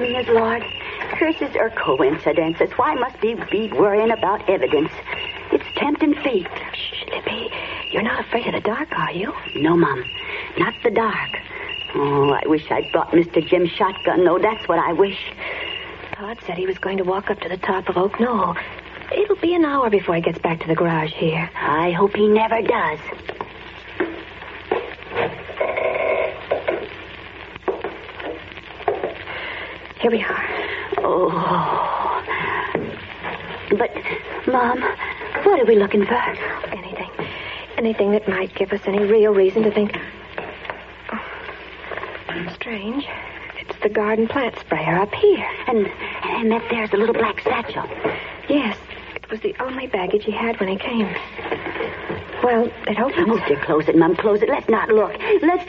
me as Lord. Curses are coincidences. Why must we be worrying about evidence? It's tempting fate. Shh, Libby. You're not afraid of the dark, are you? No, Mom. Not the dark. Oh, I wish I'd brought Mr. Jim's shotgun, though. That's what I wish. Todd said he was going to walk up to the top of Oak Knoll. It'll be an hour before he gets back to the garage here. I hope he never does. Here we are. Oh. But, Mom, what are we looking for? Anything. Anything that might give us any real reason to think... Oh, strange. It's the garden plant sprayer up here. And that there's the little black satchel. Yes. It was the only baggage he had when he came. Well, it opens. Oh, dear, close it, Mom. Close it. Let's not look. Let's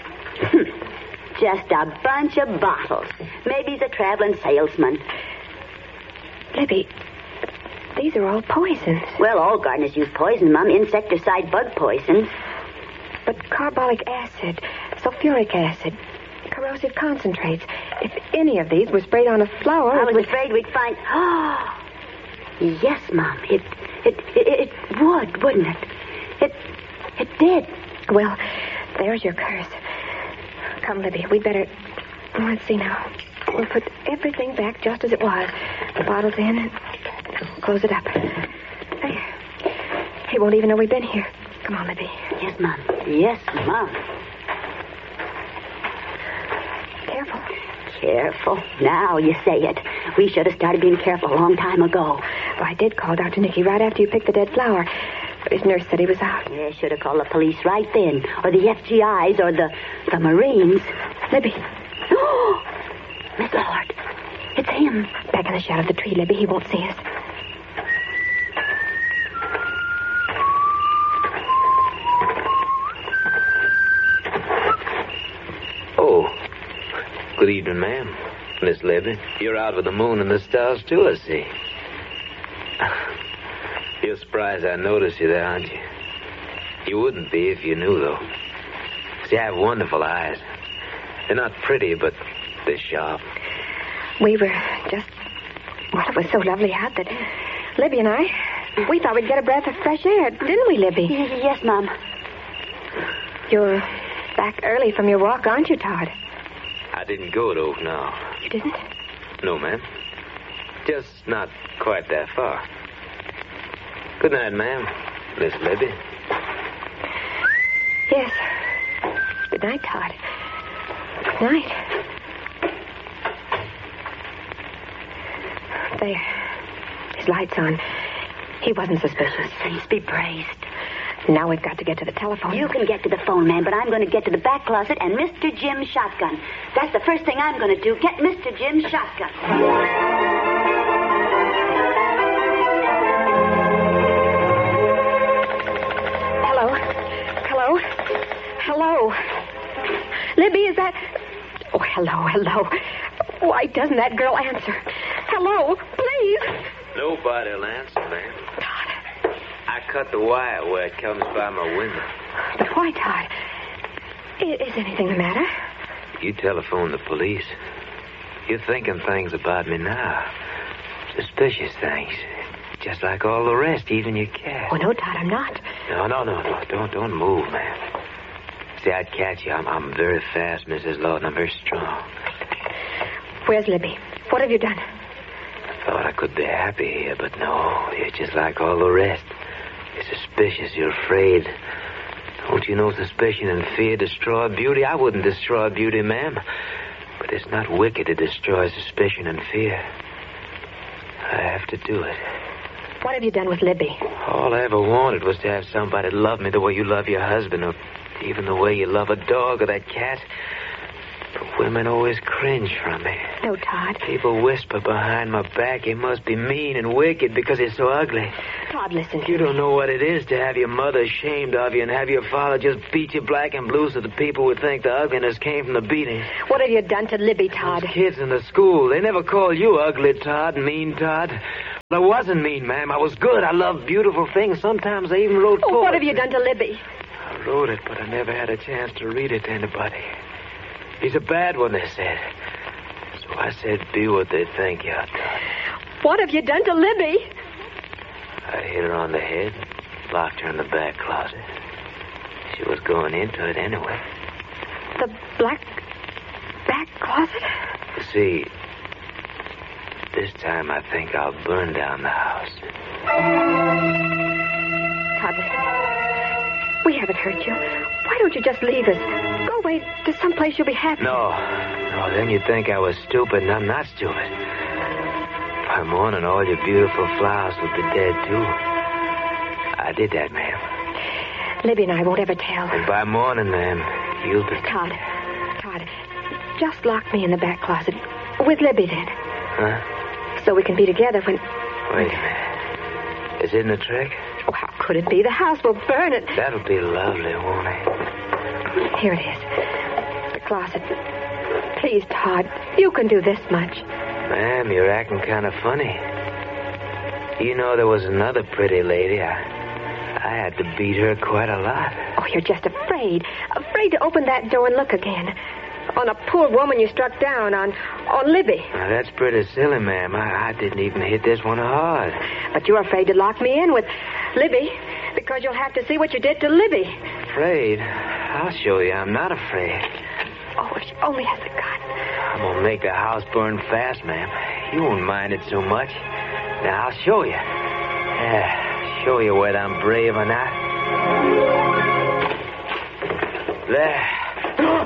just a bunch of bottles. Maybe he's a traveling salesman. Libby, these are all poisons. Well, all gardeners use poison, Mom. Insecticide, bug poison. But carbolic acid, sulfuric acid, corrosive concentrates. If any of these were sprayed on a flower... I was afraid we'd find... Oh, yes, Mom. It would, wouldn't it? It did. Well, there's your curse. Come, Libby, we'd better... Let's see now. We'll put everything back just as it was. The bottles in and close it up. There. He won't even know we've been here. Come on, Libby. Yes, Mom. Yes, Mom. Careful. Careful. Now you say it. We should have started being careful a long time ago. Well, I did call Dr. Nicky right after you picked the dead flower. But his nurse said he was out. Yeah, should have called the police right then. Or the FGIs or the Marines. Libby. Oh, Miss Lord. It's him. Back in the shadow of the tree, Libby. He won't see us. Oh. Good evening, ma'am. Miss Libby. You're out with the moon and the stars, too, I see. You're surprised I noticed you there, aren't you? You wouldn't be if you knew, though. See, I have wonderful eyes. They're not pretty, but they're sharp. We were just... Well, it was so lovely out that Libby and I, we thought we'd get a breath of fresh air, didn't we, Libby? Yes, Mom. You're back early from your walk, aren't you, Todd? I didn't go to Oak Knoll. You didn't? No, ma'am. Just not quite that far. Good night, ma'am. Miss Libby. Yes. Good night, Todd. Good night. There. His light's on. He wasn't suspicious. Saints be praised. Now we've got to get to the telephone. You can get to the phone, man, but I'm going to get to the back closet and Mr. Jim's shotgun. That's the first thing I'm going to do. Get Mr. Jim's shotgun. Hello? Libby, is that... Oh, hello. Why doesn't that girl answer? Hello, please. Nobody'll answer, ma'am. Todd. I cut the wire where it comes by my window. But why, Todd? Is anything the matter? You telephoned the police. You're thinking things about me now. Suspicious things. Just like all the rest, even your cat. Oh, no, Todd, I'm not. No. Don't move, ma'am. See, I'd catch you. I'm very fast, Mrs. Lawton. I'm very strong. Where's Libby? What have you done? I thought I could be happy here, but no. You're just like all the rest. You're suspicious. You're afraid. Don't you know suspicion and fear destroy beauty? I wouldn't destroy beauty, ma'am. But it's not wicked to destroy suspicion and fear. I have to do it. What have you done with Libby? All I ever wanted was to have somebody love me the way you love your husband, or even the way you love a dog or that cat. But women always cringe from me. No, Todd. People whisper behind my back he must be mean and wicked because he's so ugly. Todd, listen. You don't know what it is to have your mother ashamed of you and have your father just beat you black and blue so the people would think the ugliness came from the beating. What have you done to Libby, Todd? Those kids in the school, they never call you ugly, Todd, mean, Todd. I wasn't mean, ma'am. I was good. I loved beautiful things. Sometimes I even wrote poetry. What have you done to Libby? I wrote it, but I never had a chance to read it to anybody. He's a bad one, they said. So I said, be what they think you are. What have you done to Libby? I hit her on the head, locked her in the back closet. She was going into it anyway. The black back closet? You see, this time I think I'll burn down the house. Todd, listen. We haven't hurt you. Why don't you just leave us? Go away to someplace you'll be happy. No, then you'd think I was stupid, and I'm not stupid. By morning, all your beautiful flowers would be dead, too. I did that, ma'am. Libby and I won't ever tell. And by morning, ma'am, you'll be... Todd, just lock me in the back closet. With Libby, then. Huh? So we can be together when... Wait a minute. Is it in a trick? Oh, how could it be? The house will burn it. That'll be lovely, won't it? Here it is. The closet. Please, Todd, you can do this much. Ma'am, you're acting kind of funny. You know there was another pretty lady. I had to beat her quite a lot. Oh, you're just afraid. Afraid to open that door and look again. On a poor woman you struck down, on Libby. Now, that's pretty silly, ma'am. I didn't even hit this one hard. But you're afraid to lock me in with Libby because you'll have to see what you did to Libby. Afraid? I'll show you I'm not afraid. Oh, if she only has a gun. I'm going to make the house burn fast, ma'am. You won't mind it so much. Now, I'll show you. Yeah, show you whether I'm brave or not. There.